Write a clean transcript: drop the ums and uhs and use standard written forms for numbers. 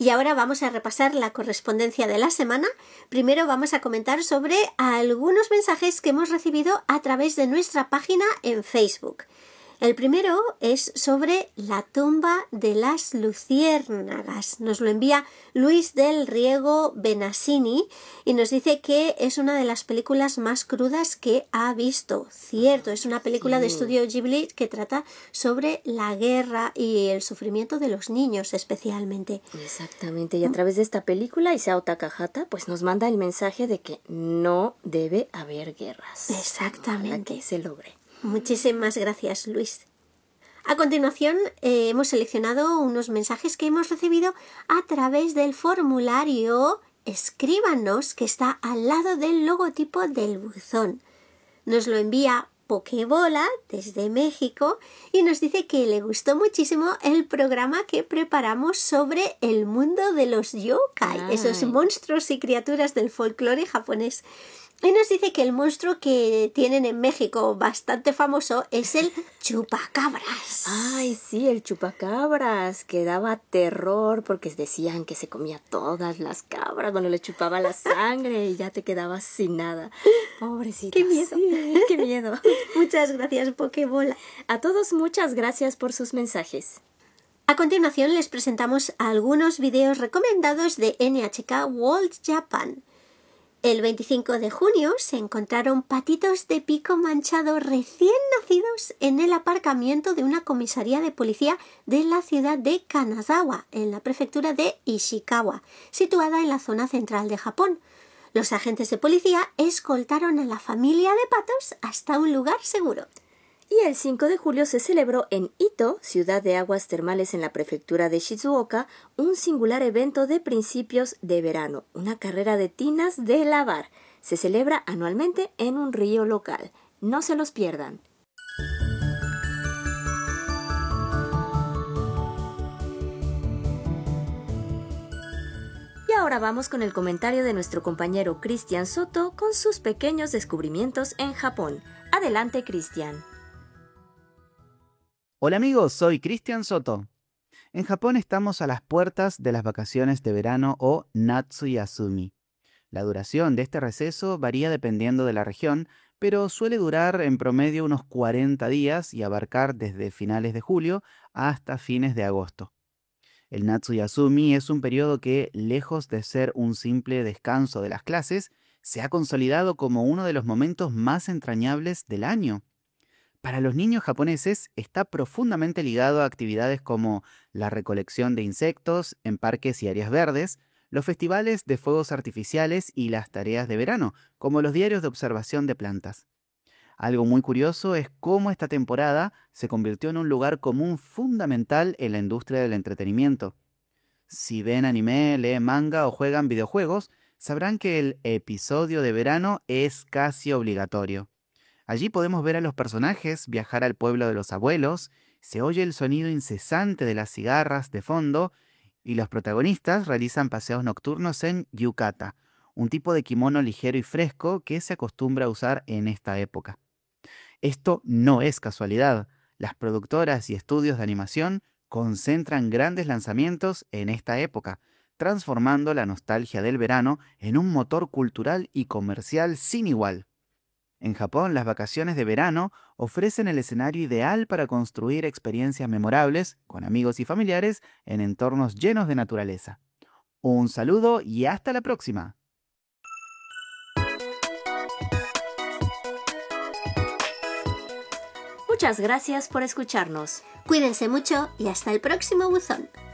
Y ahora vamos a repasar la correspondencia de la semana. Primero vamos a comentar sobre algunos mensajes que hemos recibido a través de nuestra página en Facebook. El primero es sobre la tumba de las luciérnagas. Nos lo envía Luis del Riego Benasini y nos dice que es una de las películas más crudas que ha visto. Cierto, es una película de estudio Ghibli que trata sobre la guerra y el sufrimiento de los niños especialmente. Exactamente, y a través de esta película Isao Takahata pues nos manda el mensaje de que no debe haber guerras. Exactamente. Para que se logre. Muchísimas gracias, Luis. A continuación, hemos seleccionado unos mensajes que hemos recibido a través del formulario Escríbanos, que está al lado del logotipo del buzón. Nos lo envía Pokebola desde México y nos dice que le gustó muchísimo el programa que preparamos sobre el mundo de los yokai, esos monstruos y criaturas del folclore japonés. Y nos dice que el monstruo que tienen en México bastante famoso es el chupacabras. Ay, sí, el chupacabras, que daba terror porque decían que se comía todas las cabras, bueno, le chupaba la sangre y ya te quedabas sin nada. Pobrecita. ¡Qué miedo! Sí, ¡qué miedo! Muchas gracias, Pokebola. A todos muchas gracias por sus mensajes. A continuación les presentamos algunos videos recomendados de NHK World Japan. El 25 de junio se encontraron patitos de pico manchado recién nacidos en el aparcamiento de una comisaría de policía de la ciudad de Kanazawa, en la prefectura de Ishikawa, situada en la zona central de Japón. Los agentes de policía escoltaron a la familia de patos hasta un lugar seguro. Y el 5 de julio se celebró en Ito, ciudad de aguas termales en la prefectura de Shizuoka, un singular evento de principios de verano, una carrera de tinas de lavar. Se celebra anualmente en un río local. No se los pierdan. Y ahora vamos con el comentario de nuestro compañero Cristian Soto con sus pequeños descubrimientos en Japón. Adelante, Cristian. Hola amigos, soy Cristian Soto. En Japón estamos a las puertas de las vacaciones de verano o Natsuyasumi. La duración de este receso varía dependiendo de la región, pero suele durar en promedio unos 40 días y abarcar desde finales de julio hasta fines de agosto. El Natsuyasumi es un periodo que, lejos de ser un simple descanso de las clases, se ha consolidado como uno de los momentos más entrañables del año. Para los niños japoneses está profundamente ligado a actividades como la recolección de insectos en parques y áreas verdes, los festivales de fuegos artificiales y las tareas de verano, como los diarios de observación de plantas. Algo muy curioso es cómo esta temporada se convirtió en un lugar común fundamental en la industria del entretenimiento. Si ven anime, leen manga o juegan videojuegos, sabrán que el episodio de verano es casi obligatorio. Allí podemos ver a los personajes viajar al pueblo de los abuelos, se oye el sonido incesante de las cigarras de fondo y los protagonistas realizan paseos nocturnos en yukata, un tipo de kimono ligero y fresco que se acostumbra a usar en esta época. Esto no es casualidad. Las productoras y estudios de animación concentran grandes lanzamientos en esta época, transformando la nostalgia del verano en un motor cultural y comercial sin igual. En Japón, las vacaciones de verano ofrecen el escenario ideal para construir experiencias memorables con amigos y familiares en entornos llenos de naturaleza. Un saludo y hasta la próxima. Muchas gracias por escucharnos. Cuídense mucho y hasta el próximo buzón.